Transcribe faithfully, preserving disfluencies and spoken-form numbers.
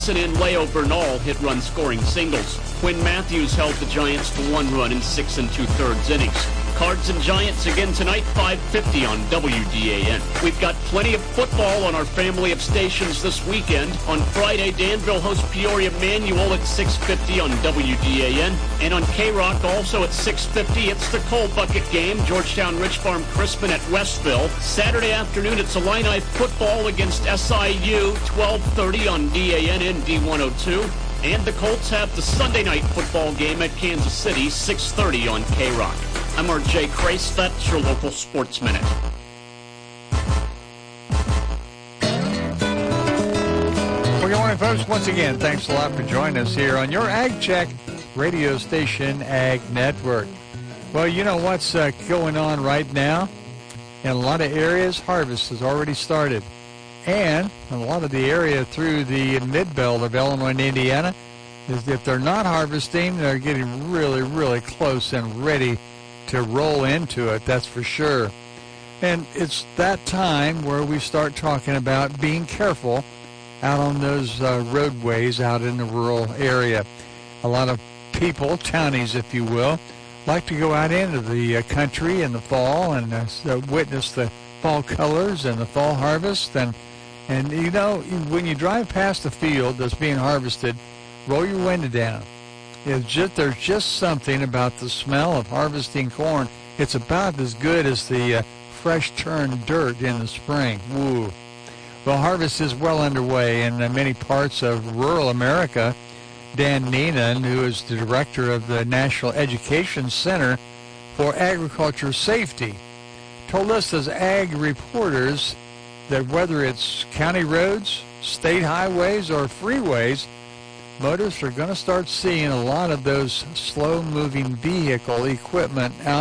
Johnson and Leo Bernal hit run-scoring singles. Quinn Matthews held the Giants to one run in six and two-thirds innings. Cards and Giants again tonight, five fifty on W D A N. We've got plenty of football on our family of stations this weekend. On Friday, Danville hosts Peoria Manual at six fifty on W D A N. And on K-Rock, also at six fifty, it's the Coal Bucket game, Georgetown Rich Farm Crispin at Westville. Saturday afternoon, it's Illini football against S I U, twelve thirty on D A N and D one oh two. And the Colts have the Sunday night football game at Kansas City, six thirty on K-Rock. I'm R J Crace. That's your local Sports Minute. Well, good morning, folks. Once again, thanks a lot for joining us here on your Ag Check radio station, Ag Network. Well, you know what's uh, going on right now? In a lot of areas, harvest has already started. And in a lot of the area through the mid-belt of Illinois and Indiana, is if they're not harvesting, they're getting really, really close and ready to roll into it, that's for sure. And it's that time where we start talking about being careful out on those uh, roadways out in the rural area. A lot of people, townies if you will, like to go out into the uh, country in the fall and uh, so witness the fall colors and the fall harvest. And, and you know, when you drive past the field that's being harvested, roll your window down. It's just, there's just something about the smell of harvesting corn. It's about as good as the uh, fresh turned dirt in the spring. Woo. Well, harvest is well underway in uh, many parts of rural America. Dan Neenan, who is the director of the National Education Center for Agriculture Safety, told us as ag reporters that whether it's county roads, state highways, or freeways, motorists are going to start seeing a lot of those slow-moving vehicle equipment out